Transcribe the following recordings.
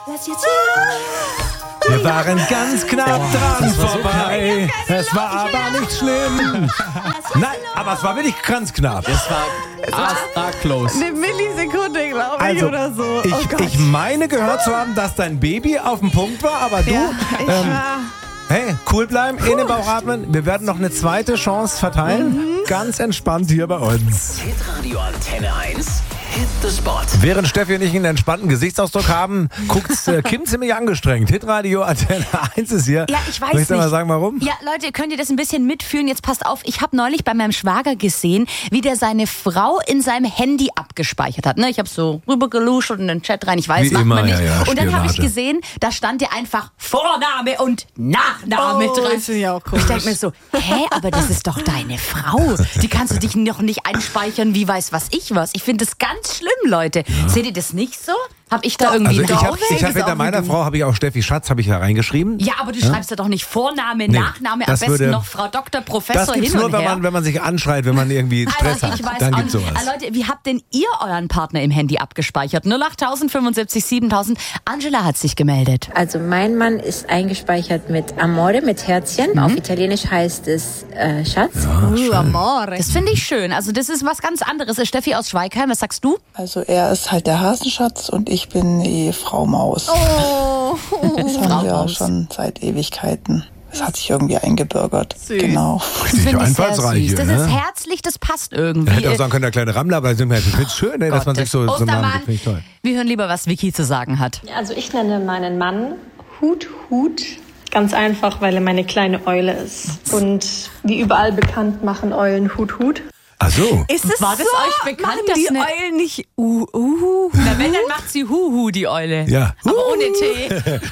Lass jetzt Wir waren ganz knapp dran vorbei. Es war aber nicht schlimm. Nein, aber es war wirklich ganz knapp. Es war close. Eine Millisekunde, glaube ich, Also, oder so. ich meine gehört zu haben, dass dein Baby auf dem Punkt war, aber du... Ja, ich war... Hey, cool bleiben, in den Bauch atmen. Wir werden noch eine zweite Chance verteilen. Ganz entspannt hier bei uns. Hitradio Antenne 1. Hit the Spot. Während Steffi und ich einen entspannten Gesichtsausdruck haben, guckt Kim ziemlich angestrengt. Hitradio Antenne 1 ist hier. Ja, ich weiß Möchtest du nicht. mal sagen, warum? Ja, Leute, könnt ihr das ein bisschen mitfühlen? Jetzt passt auf, ich habe neulich bei meinem Schwager gesehen, wie der seine Frau in seinem Handy abgespeichert hat. Ne? Ich habe so rübergeluscht und in den Chat rein, ich weiß, Wie macht immer, man nicht. ja, und dann habe ich Spionage. gesehen, da stand ja einfach Vorname und Nachname dran. Das finde ich auch komisch. Ich denke mir so, aber das ist doch deine Frau. Die kannst du dich noch nicht einspeichern, wie weiß was ich was. Ich finde das ganz schlimm, Leute. Seht ihr das nicht so? Hab ich da irgendwie Also ich habe drauf? hinter meiner Frau habe ich auch Steffi Schatz habe ich da reingeschrieben. Ja, aber du schreibst ja doch nicht Vorname, Nachname, am das besten würde- noch Frau Doktor, Professor Das gibt's hin nur, und wenn her. man sich anschreit, wenn man irgendwie Stress Also hat. ich weiß Dann auch gibt's nicht. sowas. Leute, wie habt denn ihr euren Partner im Handy abgespeichert? 08000 75 7000. Angela hat sich gemeldet. Also mein Mann ist eingespeichert mit Amore, mit Herzchen. Auf Italienisch heißt es Schatz. Amore. Das finde ich schön. Also das ist was ganz anderes. Steffi aus Schweigheim, was sagst du? Also er ist halt der Hasenschatz und ich bin die Frau Maus. Oh. Das haben wir Maus. schon seit Ewigkeiten. Es hat sich irgendwie eingebürgert. Süß. Genau. Das finde ich sehr einfallsreich süß. hier, Das ist ne? herzlich, das passt Er irgendwie. hätte auch sagen können, der kleine Rammler, aber ich finde es schön, ey, dass man sich so einen Namen Ostermann. gibt. Finde ich toll. Wir hören lieber, was Vicky zu sagen hat. Also ich nenne meinen Mann Hut Hut. Ganz einfach, weil er meine kleine Eule ist. Und wie überall bekannt machen Eulen Hut Hut. Ach so. Ist es War das so? euch bekannt, Machen dass die eine- Eulen nicht Na, wenn, dann macht sie Huhu, die Eule. Ja. Aber ohne T.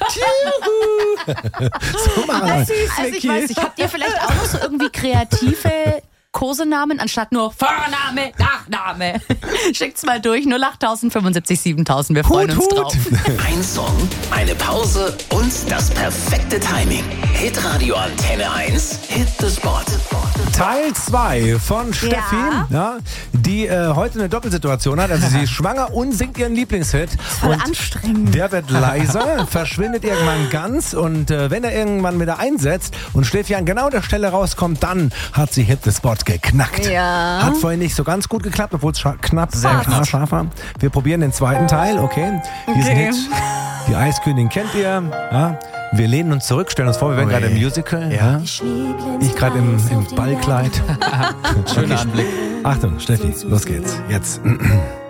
So machen wir. Also ich weiß nicht, habt ihr vielleicht auch noch so irgendwie kreative Kosenamen anstatt nur Vorname, Nachname? Schickt's mal durch, 08000 75 7000. Wir freuen uns drauf. Ein Song, eine Pause und das perfekte Timing. Hitradio Antenne 1. Hit the Spot. Teil 2 von Steffi, ja, die heute eine Doppelsituation hat. Also sie ist schwanger und singt ihren Lieblingshit. Voll Und anstrengend. der wird leiser, verschwindet irgendwann ganz und wenn er irgendwann wieder einsetzt und Steffi an genau der Stelle rauskommt, dann hat sie Hit the Spot geknackt. Ja. Hat vorhin nicht so ganz gut geklappt, obwohl es knapp, sehr knapp scharf war. Wir probieren den zweiten Teil, okay? Diesen Okay. Hit, die Eiskönigin kennt ihr, ja? Wir lehnen uns zurück, stellen uns vor, wir wären gerade im Musical. Ja. Ich gerade im Ballkleid. Schöner Anblick. Achtung, Steffi, los geht's. Jetzt.